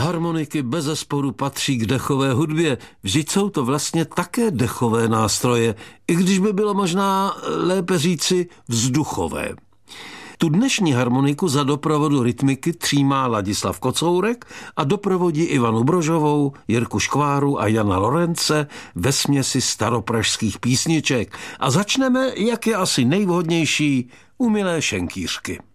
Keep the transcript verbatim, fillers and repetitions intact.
Harmoniky bezesporu patří k dechové hudbě, vždyť jsou to vlastně také dechové nástroje, i když by bylo možná lépe říci vzduchové. Tu dnešní harmoniku za doprovodu rytmiky třímá Ladislav Kocourek a doprovodí Ivanu Brožovou, Jirku Škváru a Jana Lorence ve směsi staropražských písniček. A začneme, jak je asi nejvhodnější, u Milé šenkýřky.